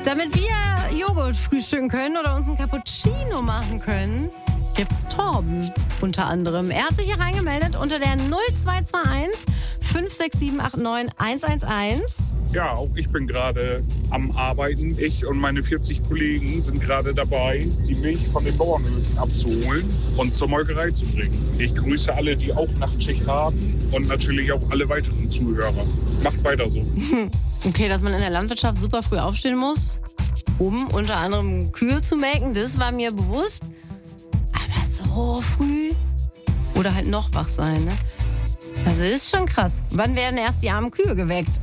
Damit wir Joghurt frühstücken können oder uns einen Cappuccino machen können, gibt's Torben unter anderem. Er hat sich hier reingemeldet unter der 0221 56789 111. Ja, auch ich bin gerade am Arbeiten. Ich und meine 40 Kollegen sind gerade dabei, die Milch von den Bauernhöfen abzuholen und zur Molkerei zu bringen. Ich grüße alle, die auch Nachtschicht haben und natürlich auch alle weiteren Zuhörer. Macht weiter so. Okay, dass man in der Landwirtschaft super früh aufstehen muss, um unter anderem Kühe zu melken, das war mir bewusst. Aber so früh oder halt noch wach sein, ne? Also ist schon krass. Wann werden erst die armen Kühe geweckt?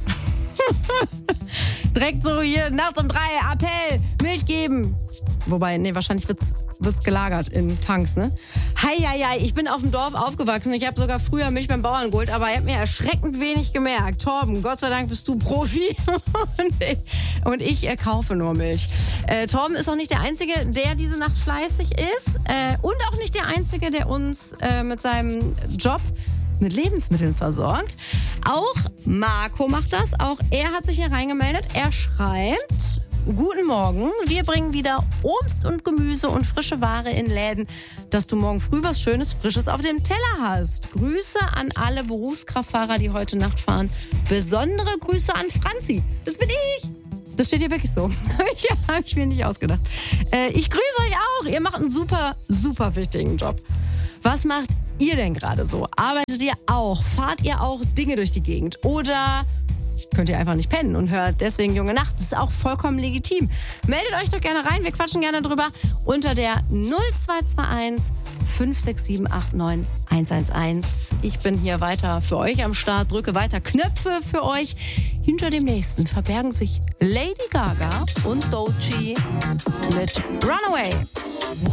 Direkt so hier nachts um 3, Appell, Milch geben. Wobei, nee, wahrscheinlich wird's gelagert in Tanks, ne? Heieiei, ich bin auf dem Dorf aufgewachsen. Ich habe sogar früher Milch beim Bauern geholt, aber ich habe mir erschreckend wenig gemerkt. Torben, Gott sei Dank bist du Profi und ich kaufe nur Milch. Torben ist auch nicht der Einzige, der diese Nacht fleißig ist und auch nicht der Einzige, der uns mit seinem Job mit Lebensmitteln versorgt. Auch Marco macht das. Auch er hat sich hier reingemeldet. Er schreibt: Guten Morgen, wir bringen wieder Obst und Gemüse und frische Ware in Läden, dass du morgen früh was Schönes, Frisches auf dem Teller hast. Grüße an alle Berufskraftfahrer, die heute Nacht fahren. Besondere Grüße an Franzi. Das bin ich. Das steht hier wirklich so. Habe ich mir nicht ausgedacht. Ich grüße euch auch. Ihr macht einen super, super wichtigen Job. Was macht ihr denn gerade so? Arbeitet ihr auch? Fahrt ihr auch Dinge durch die Gegend? Oder könnt ihr einfach nicht pennen und hört deswegen Junge Nacht? Das ist auch vollkommen legitim. Meldet euch doch gerne rein, wir quatschen gerne drüber unter der 0221 56789 111. Ich bin hier weiter für euch am Start, drücke weiter Knöpfe für euch. Hinter dem nächsten verbergen sich Lady Gaga und Doechii mit Runaway.